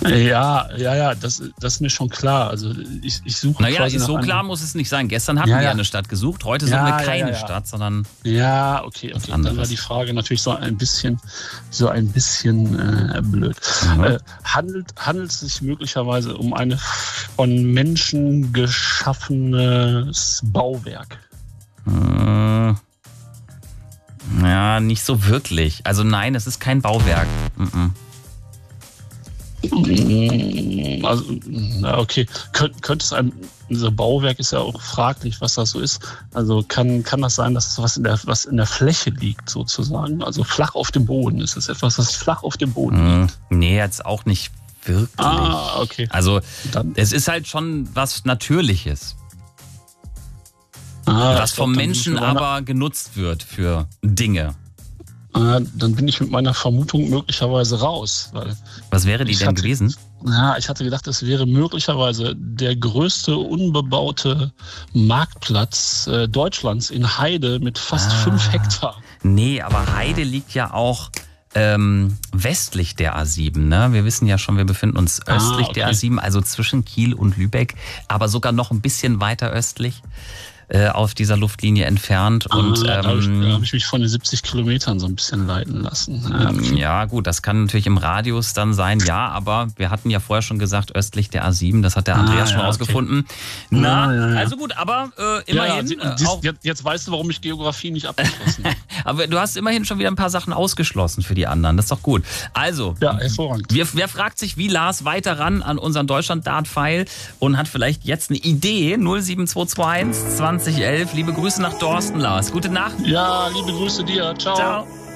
Ja, das ist mir schon klar. Also ich suche quasi so klar muss es nicht sein. Gestern hatten wir eine Stadt gesucht, heute suchen wir keine Stadt, sondern okay. Dann war die Frage natürlich so ein bisschen blöd. Handelt es sich möglicherweise um eine von Menschen geschaffenes Bauwerk? Ja, nicht so wirklich. Also nein, es ist kein Bauwerk. Also, okay. Könnte es unser Bauwerk ist ja auch fraglich, was das so ist. Also kann das sein, dass es was in der Fläche liegt, sozusagen? Also flach auf dem Boden. Ist es etwas, was flach auf dem Boden liegt? Nee, jetzt auch nicht wirklich. Okay. Also es ist halt schon was Natürliches. Was vom Menschen aber genutzt wird für Dinge. Dann bin ich mit meiner Vermutung möglicherweise raus. Was wäre die denn gewesen? Ich hatte gedacht, es wäre möglicherweise der größte unbebaute Marktplatz Deutschlands in Heide mit fast 5 Hektar. Nee, aber Heide liegt ja auch westlich der A7. Ne? Wir wissen ja schon, wir befinden uns östlich der A7, also zwischen Kiel und Lübeck, aber sogar noch ein bisschen weiter östlich. Auf dieser Luftlinie entfernt. Und da habe ich mich von den 70 Kilometern so ein bisschen leiten lassen. Ja, gut, das kann natürlich im Radius dann sein, ja, aber wir hatten ja vorher schon gesagt, östlich der A7, das hat der Andreas schon rausgefunden. Okay. Also gut, aber immerhin... Jetzt weißt du, warum ich Geografie nicht abgeschlossen habe. Aber du hast immerhin schon wieder ein paar Sachen ausgeschlossen für die anderen, das ist doch gut. Also, hervorragend. Wer fragt sich, wie Lars weiter ran an unseren Deutschland-Dart-Pfeil und hat vielleicht jetzt eine Idee? 07221 2011. Liebe Grüße nach Dorsten, Lars. Gute Nacht. Ja, liebe Grüße dir. Ciao.